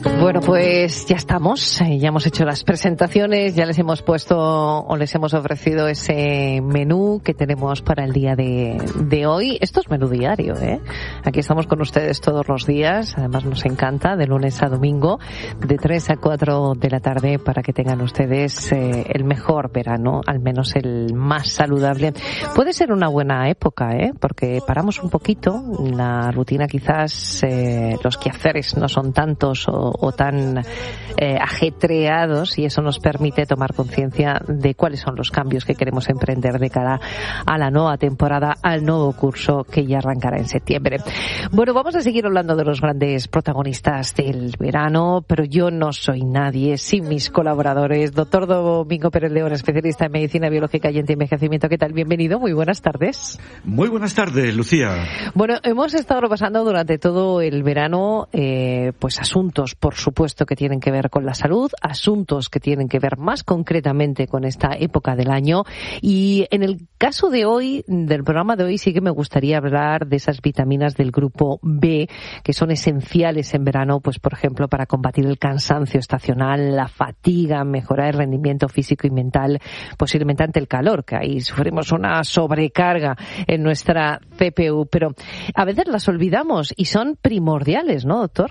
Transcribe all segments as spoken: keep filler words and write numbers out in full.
Bueno, pues ya estamos, ya hemos hecho las presentaciones, ya les hemos puesto o les hemos ofrecido ese menú que tenemos para el día de, de hoy. Esto es menú diario, ¿eh? Aquí estamos con ustedes todos los días, además nos encanta, de lunes a domingo, de tres a cuatro de la tarde, para que tengan ustedes eh, el mejor verano, al menos el más saludable. Puede ser una buena época, ¿eh? Porque paramos un poquito, la rutina quizás, eh, los quehaceres no son tantos o, o tan eh, ajetreados, y eso nos permite tomar conciencia de cuáles son los cambios que queremos emprender de cara a la nueva temporada, al nuevo curso que ya arrancará en septiembre. Bueno, vamos a seguir hablando de los grandes protagonistas del verano, pero yo no soy nadie sin mis colaboradores. Doctor Domingo Pérez León, especialista en medicina biológica y antienvejecimiento. ¿Qué tal? Bienvenido, muy buenas tardes. Muy buenas tardes, Lucía. Bueno, hemos estado repasando durante todo el verano eh, pues asuntos, por supuesto, que tienen que ver con la salud, asuntos que tienen que ver más concretamente con esta época del año, y en el caso de hoy, del programa de hoy, sí que me gustaría hablar de esas vitaminas del grupo B que son esenciales en verano, pues por ejemplo para combatir el cansancio estacional, la fatiga, mejorar el rendimiento físico y mental, posiblemente ante el calor, que ahí sufrimos una sobrecarga en nuestra C P U, pero a veces las olvidamos y son primordiales, ¿no, doctor?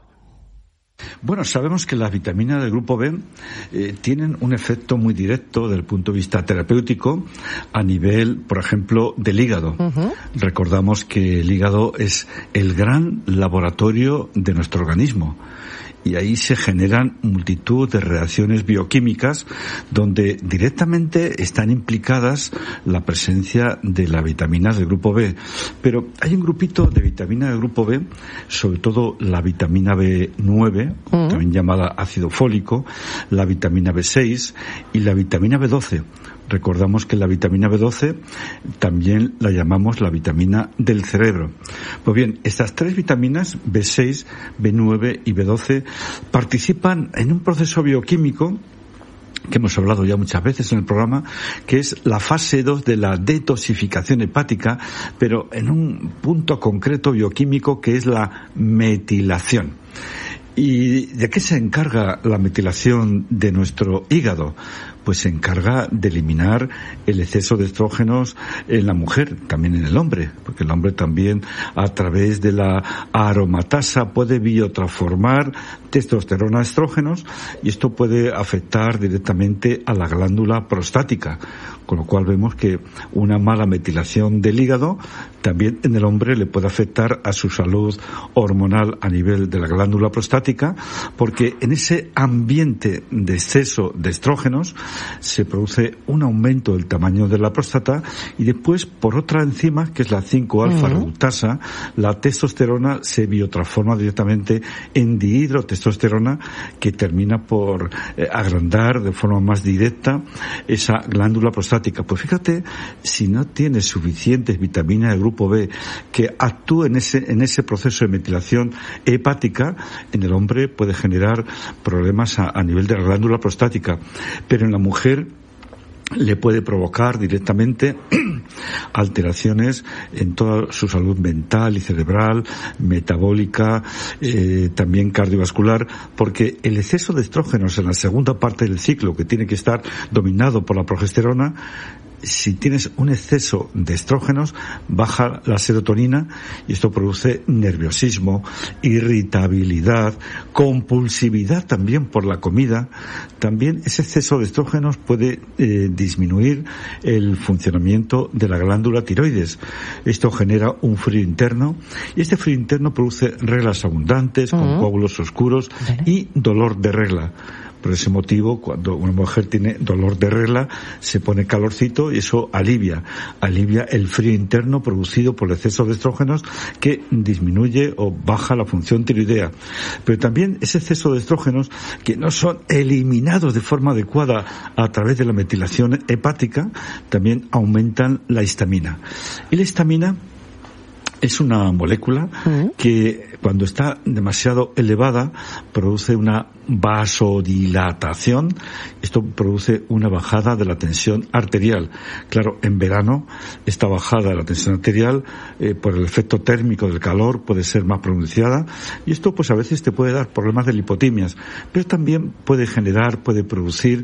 Bueno, sabemos que las vitaminas del grupo B eh, tienen un efecto muy directo desde el punto de vista terapéutico a nivel, por ejemplo, del hígado. Uh-huh. Recordamos que el hígado es el gran laboratorio de nuestro organismo. Y ahí se generan multitud de reacciones bioquímicas donde directamente están implicadas la presencia de las vitaminas del grupo B. Pero hay un grupito de vitaminas del grupo B, sobre todo la vitamina B nueve, uh-huh. también llamada ácido fólico, la vitamina B seis y la vitamina B doce. Recordamos que la vitamina B doce también la llamamos la vitamina del cerebro. Pues bien, estas tres vitaminas, B seis, B nueve y B doce, participan en un proceso bioquímico que hemos hablado ya muchas veces en el programa, que es la fase dos de la detoxificación hepática, pero en un punto concreto bioquímico que es la metilación. ¿Y de qué se encarga la metilación de nuestro hígado? Pues se encarga de eliminar el exceso de estrógenos en la mujer, también en el hombre, porque el hombre también a través de la aromatasa puede biotransformar testosterona a estrógenos, y esto puede afectar directamente a la glándula prostática, con lo cual vemos que una mala metilación del hígado también en el hombre le puede afectar a su salud hormonal a nivel de la glándula prostática, porque en ese ambiente de exceso de estrógenos se produce un aumento del tamaño de la próstata, y después por otra enzima, que es la cinco alfa reductasa, la testosterona se biotransforma directamente en dihidrotestosterona, que termina por eh, agrandar de forma más directa esa glándula prostática. Pues fíjate, si no tiene suficientes vitaminas del grupo B que actúen en ese, en ese proceso de metilación hepática, en el hombre puede generar problemas a, a nivel de la glándula prostática, pero en la mujer le puede provocar directamente alteraciones en toda su salud mental y cerebral, metabólica, eh, también cardiovascular, porque el exceso de estrógenos en la segunda parte del ciclo, que tiene que estar dominado por la progesterona, si tienes un exceso de estrógenos, baja la serotonina, y esto produce nerviosismo, irritabilidad, compulsividad también por la comida. También ese exceso de estrógenos puede eh, disminuir el funcionamiento de la glándula tiroides. Esto genera un frío interno, y este frío interno produce reglas abundantes, uh-huh. con coágulos oscuros, ¿vale? Y dolor de regla. Por ese motivo, cuando una mujer tiene dolor de regla, se pone calorcito y eso alivia, alivia el frío interno producido por el exceso de estrógenos, que disminuye o baja la función tiroidea. Pero también ese exceso de estrógenos, que no son eliminados de forma adecuada a través de la metilación hepática, también aumentan la histamina. Y la histamina Es una molécula uh-huh. que cuando está demasiado elevada produce una vasodilatación. Esto produce una bajada de la tensión arterial. Claro, en verano esta bajada de la tensión arterial eh, por el efecto térmico del calor puede ser más pronunciada y esto pues a veces te puede dar problemas de lipotimias, pero también puede generar, puede producir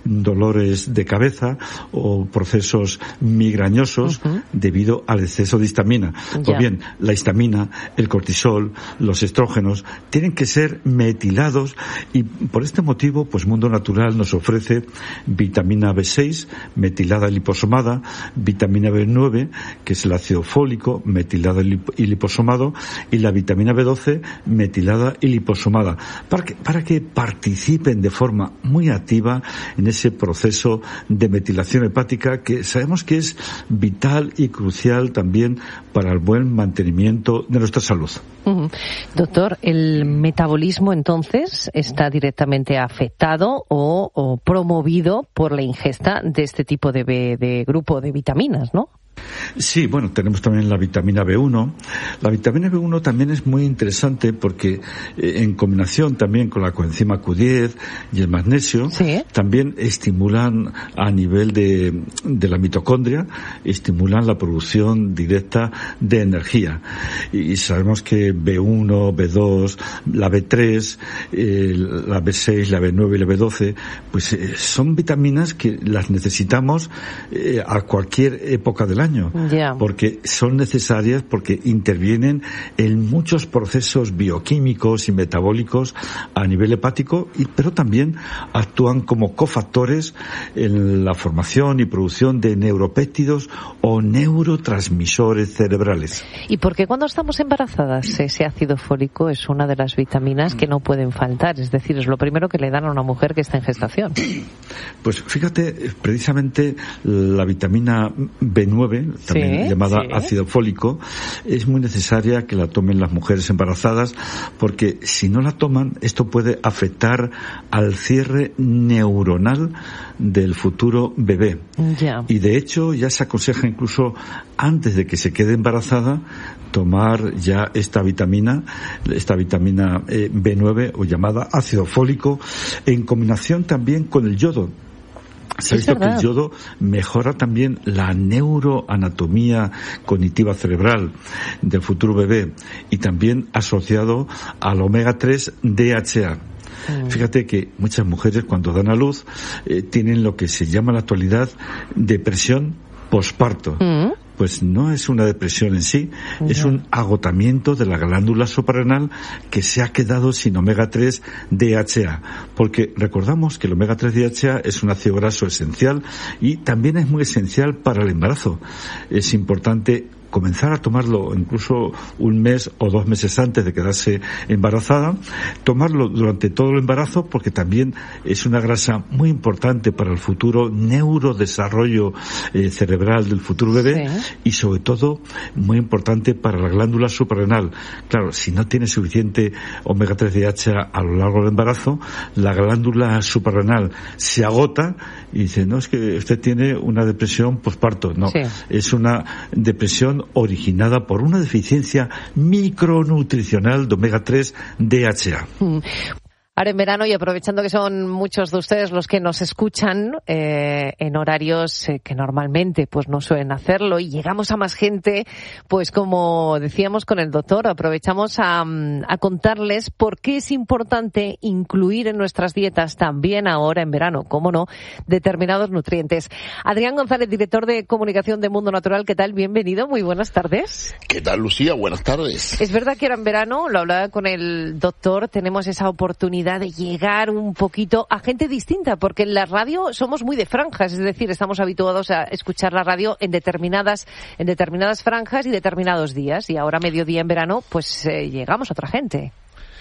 dolores de cabeza o procesos migrañosos uh-huh. debido al exceso de histamina. Yeah. Pues bien, la histamina, el cortisol, los estrógenos tienen que ser metilados y por este motivo pues Mundo Natural nos ofrece vitamina B seis metilada y liposomada, vitamina B nueve que es el ácido fólico metilado y liposomado y la vitamina B doce metilada y liposomada para que, para que participen de forma muy activa en ese proceso de metilación hepática que sabemos que es vital y crucial también para el buen mantenimiento de nuestra salud. Uh-huh. Doctor, ¿el metabolismo entonces está directamente afectado o, o promovido por la ingesta de este tipo de, de grupo de vitaminas, no? Sí, bueno, tenemos también la vitamina B uno. La vitamina B uno también es muy interesante porque eh, en combinación también con la coenzima Q diez y el magnesio, ¿sí? También estimulan a nivel de, de la mitocondria, estimulan la producción directa de energía. Y, y sabemos que B uno, B dos, la B tres, eh, la B seis, la B nueve y la B doce, pues eh, son vitaminas que las necesitamos eh, a cualquier época del año. Yeah. Porque son necesarias, porque intervienen en muchos procesos bioquímicos y metabólicos a nivel hepático, y, pero también actúan como cofactores en la formación y producción de neuropéptidos o neurotransmisores cerebrales. ¿Y por qué cuando estamos embarazadas ese ácido fólico es una de las vitaminas que no pueden faltar? Es decir, es lo primero que le dan a una mujer que está en gestación. Pues fíjate, precisamente la vitamina B nueve, también sí, llamada sí. ácido fólico, es muy necesaria que la tomen las mujeres embarazadas porque si no la toman esto puede afectar al cierre neuronal del futuro bebé. Yeah. Y de hecho ya se aconseja incluso antes de que se quede embarazada tomar ya esta vitamina, esta vitamina eh, B nueve o llamada ácido fólico en combinación también con el yodo. Se ha visto que el yodo mejora también la neuroanatomía cognitiva cerebral del futuro bebé y también asociado al omega tres D H A. Mm. Fíjate que muchas mujeres cuando dan a luz eh, tienen lo que se llama en la actualidad depresión posparto. Mm. Pues no es una depresión en sí, uh-huh. es un agotamiento de la glándula suprarrenal que se ha quedado sin omega tres D H A, porque recordamos que el omega tres D H A es un ácido graso esencial y también es muy esencial para el embarazo. Es importante comenzar a tomarlo incluso un mes o dos meses antes de quedarse embarazada, tomarlo durante todo el embarazo porque también es una grasa muy importante para el futuro neurodesarrollo eh, cerebral del futuro bebé sí. y sobre todo muy importante para la glándula suprarrenal. Claro, si no tiene suficiente omega tres D H A a lo largo del embarazo, la glándula suprarrenal se agota y dice, no, es que usted tiene una depresión posparto. No, sí. es una depresión originada por una deficiencia micronutricional de omega tres D H A. Mm. Ahora en verano, y aprovechando que son muchos de ustedes los que nos escuchan eh, en horarios eh, que normalmente pues no suelen hacerlo y llegamos a más gente, pues como decíamos con el doctor, aprovechamos a, a contarles por qué es importante incluir en nuestras dietas también ahora en verano, cómo no, determinados nutrientes. Adrián González, director de comunicación de Mundo Natural, ¿qué tal? Bienvenido, muy buenas tardes. ¿Qué tal, Lucía? Buenas tardes. Es verdad que ahora en verano, lo hablaba con el doctor, tenemos esa oportunidad de llegar un poquito a gente distinta, porque en la radio somos muy de franjas, es decir, estamos habituados a escuchar la radio en determinadas en determinadas franjas y determinados días, y ahora mediodía en verano, pues eh, llegamos a otra gente.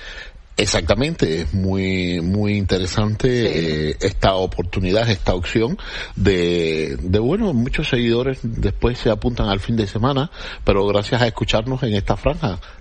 Exactamente, es muy muy interesante sí. eh, esta oportunidad, esta opción de, de, bueno, muchos seguidores después se apuntan al fin de semana, pero gracias a escucharnos en esta franja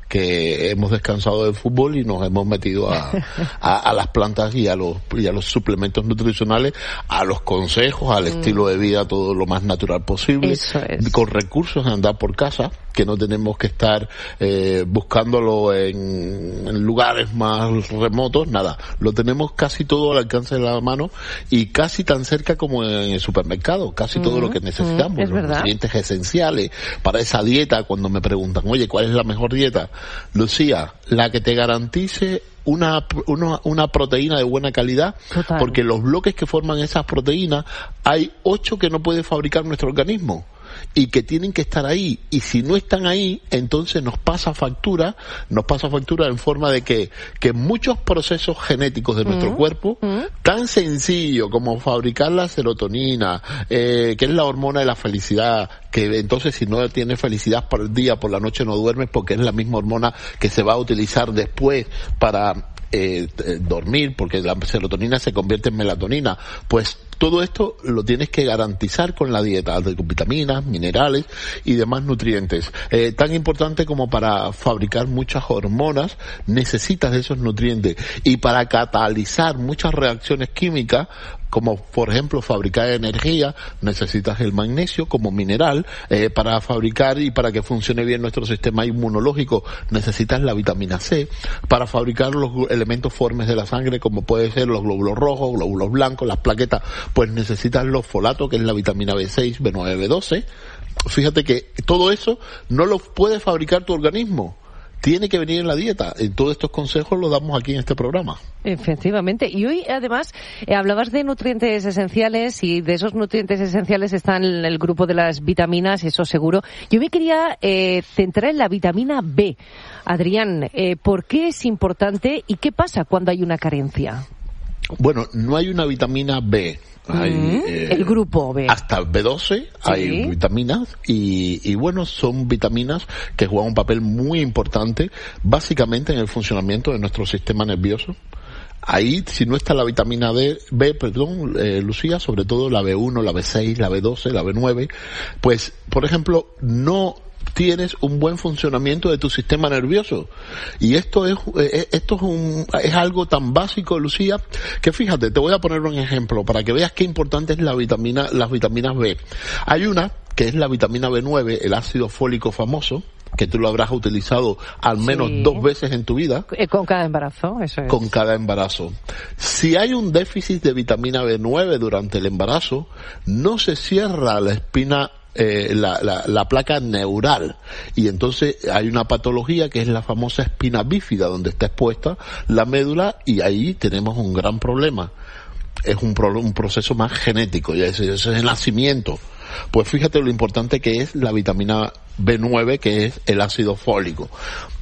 que hemos descansado del fútbol y nos hemos metido a, a, a las plantas y a los y a los suplementos nutricionales, a los consejos, al mm. estilo de vida, todo lo más natural posible, Eso es. con recursos de andar por casa, que no tenemos que estar eh, buscándolo en, en lugares más remotos, nada, lo tenemos casi todo al alcance de la mano y casi tan cerca como en el supermercado, casi mm, todo lo que necesitamos, mm, los nutrientes esenciales para esa dieta. Cuando me preguntan, oye, ¿cuál es la mejor dieta? Lucía, la que te garantice una, una, una proteína de buena calidad, Total. Porque los bloques que forman esas proteínas, hay ocho que no puede fabricar nuestro organismo y que tienen que estar ahí, y si no están ahí, entonces nos pasa factura, nos pasa factura en forma de que, que muchos procesos genéticos de nuestro mm, cuerpo, mm. tan sencillo como fabricar la serotonina, eh, que es la hormona de la felicidad, que entonces si no tienes felicidad por el día, por la noche no duermes, porque es la misma hormona que se va a utilizar después para eh, dormir, porque la serotonina se convierte en melatonina, pues todo esto lo tienes que garantizar con la dieta, con vitaminas, minerales y demás nutrientes. Eh, tan importante como para fabricar muchas hormonas, necesitas de esos nutrientes. Y para catalizar muchas reacciones químicas, como por ejemplo fabricar energía, necesitas el magnesio como mineral. Eh, para fabricar y para que funcione bien nuestro sistema inmunológico, necesitas la vitamina C. Para fabricar los elementos formes de la sangre, como puede ser los glóbulos rojos, glóbulos blancos, las plaquetas, pues necesitas los folatos, que es la vitamina B seis, B nueve, B doce. Fíjate que todo eso no lo puede fabricar tu organismo. Tiene que venir en la dieta. En todos estos consejos los damos aquí en este programa. Efectivamente. Y hoy, además, eh, hablabas de nutrientes esenciales, y de esos nutrientes esenciales están en el grupo de las vitaminas, eso seguro. Yo me quería eh, centrar en la vitamina B. Adrián, eh, ¿por qué es importante y qué pasa cuando hay una carencia? Bueno, no hay una vitamina B. Hay, mm, eh, el grupo B. Hasta B doce sí. Hay vitaminas y, y bueno, son vitaminas que juegan un papel muy importante básicamente en el funcionamiento de nuestro sistema nervioso. Ahí, si no está la vitamina D, B, perdón, eh, Lucía, sobre todo la B uno, la B seis, la B doce, la B nueve, pues, por ejemplo, no tienes un buen funcionamiento de tu sistema nervioso. Y esto es, esto es un, es algo tan básico, Lucía, que fíjate, te voy a poner un ejemplo para que veas qué importante es la vitamina, las vitaminas B. Hay una que es la vitamina B nueve, el ácido fólico famoso, que tú lo habrás utilizado al menos sí. dos veces en tu vida. Con cada embarazo, eso es. Con cada embarazo. Si hay un déficit de vitamina B nueve durante el embarazo, no se cierra la espina Eh, la, la, la placa neural, y entonces hay una patología que es la famosa espina bífida, donde está expuesta la médula, y ahí tenemos un gran problema. Es un, pro, un proceso más genético, y ese, ese es el nacimiento. Pues fíjate lo importante que es la vitamina B nueve, que es el ácido fólico.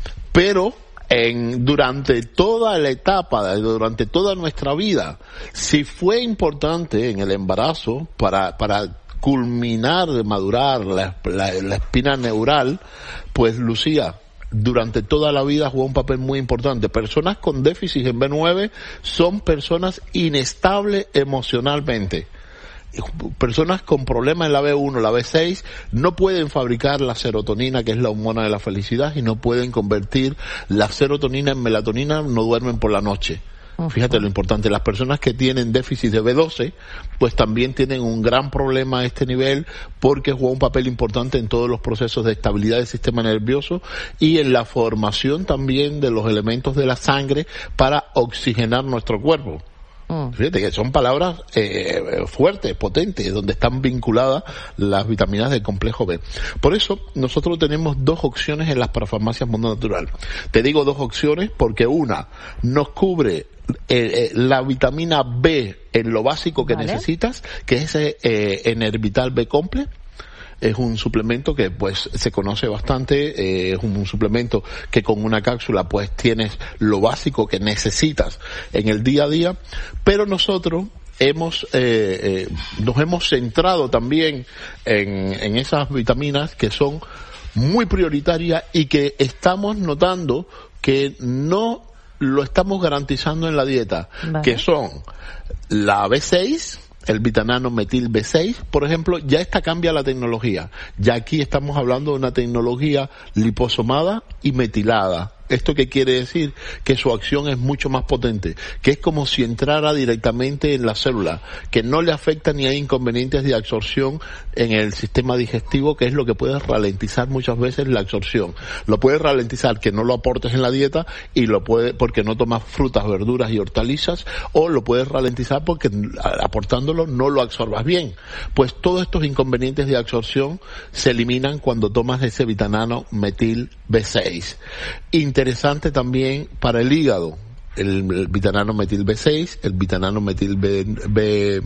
Pero en, durante toda la etapa, durante toda nuestra vida, si fue importante en el embarazo para, para culminar de madurar la, la, la espina neural, pues Lucía, durante toda la vida juega un papel muy importante. Personas con déficit en B nueve son personas inestables emocionalmente. Personas con problemas en la B uno, la B seis, no pueden fabricar la serotonina, que es la hormona de la felicidad, y no pueden convertir la serotonina en melatonina, no duermen por la noche. Fíjate lo importante, las personas que tienen déficit de B doce, pues también tienen un gran problema a este nivel, porque juega un papel importante en todos los procesos de estabilidad del sistema nervioso y en la formación también de los elementos de la sangre para oxigenar nuestro cuerpo. Mm. Fíjate que son palabras eh, fuertes, potentes, donde están vinculadas las vitaminas del complejo B. Por eso nosotros tenemos dos opciones en las parafarmacias Mundo Natural. Te digo dos opciones porque una nos cubre eh, eh, la vitamina B en lo básico que ¿Vale? necesitas, que es ese eh, Enervital B Complex. Es un suplemento que pues se conoce bastante, eh, es un, un suplemento que con una cápsula pues tienes lo básico que necesitas en el día a día, pero nosotros hemos eh, eh, nos hemos centrado también en, en esas vitaminas que son muy prioritarias y que estamos notando que no lo estamos garantizando en la dieta, ¿Vale? que son la B seis, el vitanano metil B seis, por ejemplo, ya esta cambia la tecnología. Ya aquí estamos hablando de una tecnología liposomada y metilada. ¿Esto qué quiere decir? Que su acción es mucho más potente, que es como si entrara directamente en la célula, que no le afecta ni hay inconvenientes de absorción en el sistema digestivo, que es lo que puede ralentizar muchas veces la absorción. Lo puede ralentizar que no lo aportes en la dieta y lo puede porque no tomas frutas, verduras y hortalizas, o lo puedes ralentizar porque aportándolo no lo absorbas bien. Pues todos estos inconvenientes de absorción se eliminan cuando tomas ese vitanano metil B seis. Interesante también para el hígado, el, el vitanano metil B seis, el vitanano metil B, B,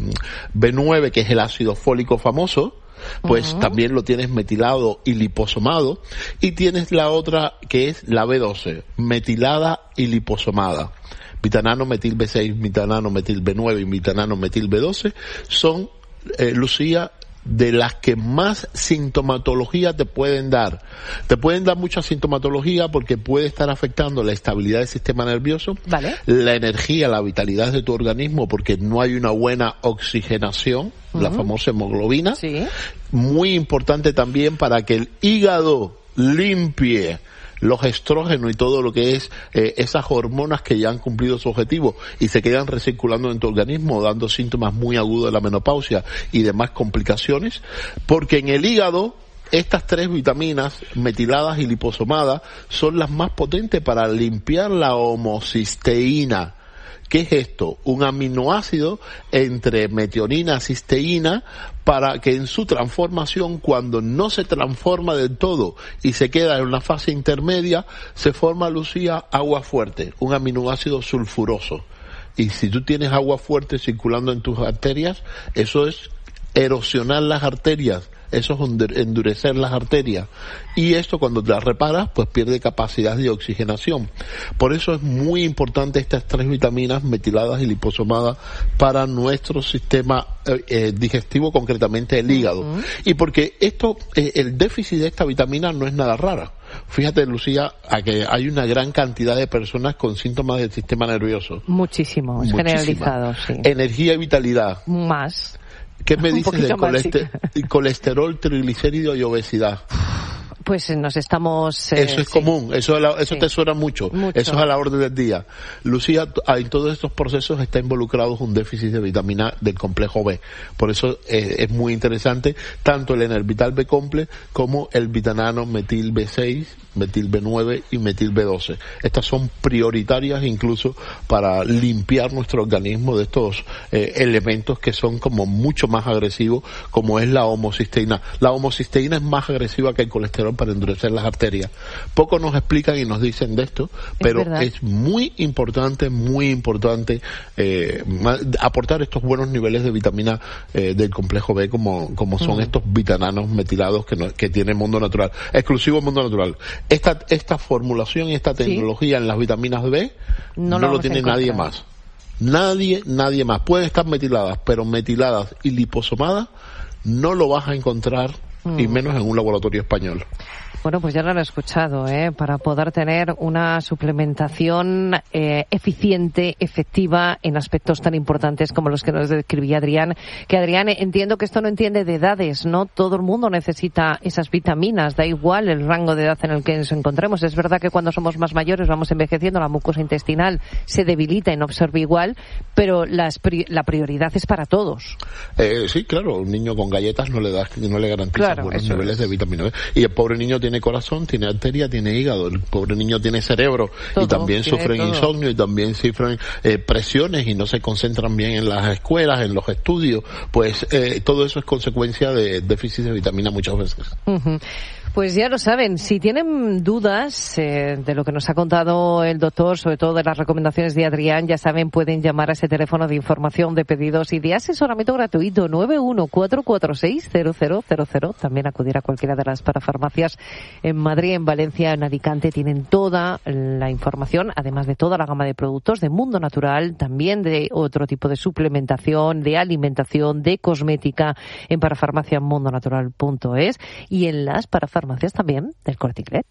B9, que es el ácido fólico famoso, pues uh-huh. también lo tienes metilado y liposomado, y tienes la otra que es la B doce, metilada y liposomada. Vitanano metil B seis, vitanano metil B nueve y vitanano metil B doce son, eh, Lucía, de las que más sintomatología te pueden dar. Te pueden dar mucha sintomatología porque puede estar afectando la estabilidad del sistema nervioso, vale. la energía, la vitalidad de tu organismo porque no hay una buena oxigenación, uh-huh. la famosa hemoglobina. Sí. Muy importante también para que el hígado limpie los estrógenos y todo lo que es eh, esas hormonas que ya han cumplido su objetivo y se quedan recirculando en tu organismo, dando síntomas muy agudos de la menopausia y demás complicaciones, porque en el hígado estas tres vitaminas, metiladas y liposomadas, son las más potentes para limpiar la homocisteína. ¿Qué es esto? Un aminoácido entre metionina y cisteína para que en su transformación, cuando no se transforma del todo y se queda en una fase intermedia, se forma, Lucía, agua fuerte, un aminoácido sulfuroso. Y si tú tienes agua fuerte circulando en tus arterias, eso es erosionar las arterias, eso es endurecer las arterias, y esto cuando te las reparas pues pierde capacidad de oxigenación. Por eso es muy importante estas tres vitaminas metiladas y liposomadas para nuestro sistema eh, digestivo, concretamente el hígado. Uh-huh. Y porque esto, eh, el déficit de esta vitamina no es nada rara. Fíjate, Lucía, a que hay una gran cantidad de personas con síntomas del sistema nervioso. Muchísimo, es generalizado, sí. Energía y vitalidad. Más. ¿Qué me dices de colester- colesterol, triglicérido y obesidad? Pues nos estamos... Eh, eso es sí. común, eso, la, eso sí. te suena mucho. mucho, eso es a la orden del día. Lucía, en todos estos procesos está involucrado un déficit de vitamina del complejo B. Por eso eh, es muy interesante tanto el Enervital B Comple como el vitanano metil B seis, metil B nueve y metil B doce. Estas son prioritarias incluso para limpiar nuestro organismo de estos eh, elementos que son como mucho más agresivos, como es la homocisteína. La homocisteína es más agresiva que el colesterol para endurecer las arterias. Poco nos explican y nos dicen de esto, pero es, es muy importante, muy importante eh, aportar estos buenos niveles de vitamina eh, del complejo B como, como son mm. estos vitananos metilados que, no, que tiene Mundo Natural, exclusivo Mundo Natural. Esta, esta formulación y esta tecnología ¿Sí? en las vitaminas B no, no lo, lo tiene nadie más. Nadie, nadie más. Pueden estar metiladas, pero metiladas y liposomadas no lo vas a encontrar mm. y menos en un laboratorio español. Bueno, pues ya lo han escuchado, ¿eh? Para poder tener una suplementación eh, eficiente, efectiva, en aspectos tan importantes como los que nos describía Adrián. Que Adrián, entiendo que esto no entiende de edades, ¿no? Todo el mundo necesita esas vitaminas, da igual el rango de edad en el que nos encontremos. Es verdad que cuando somos más mayores vamos envejeciendo, la mucosa intestinal se debilita y no absorbe igual, pero las pri- la prioridad es para todos. Eh, sí, claro, un niño con galletas no le da, no le garantiza claro, buenos niveles es. de vitamina B. Y el pobre niño tiene corazón, tiene arteria, tiene hígado, el pobre niño tiene cerebro todo, y también sufren todo. insomnio y también sufren eh, presiones y no se concentran bien en las escuelas, en los estudios, pues eh, todo eso es consecuencia de déficit de vitamina muchas veces. Uh-huh. Pues ya lo saben, si tienen dudas eh, de lo que nos ha contado el doctor, sobre todo de las recomendaciones de Adrián, ya saben, pueden llamar a ese teléfono de información, de pedidos y de asesoramiento gratuito nueve uno cuatro cuatro seis cero cero cero cero. También acudir a cualquiera de las parafarmacias en Madrid, en Valencia, en Alicante. Tienen toda la información, además de toda la gama de productos de Mundo Natural, también de otro tipo de suplementación, de alimentación, de cosmética en parafarmacia mundo natural punto es y en las parafarmacias farmacias también del Corte Inglés.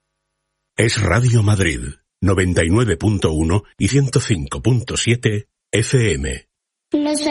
Es Radio Madrid, noventa y nueve punto uno y ciento cinco punto siete F M. No sé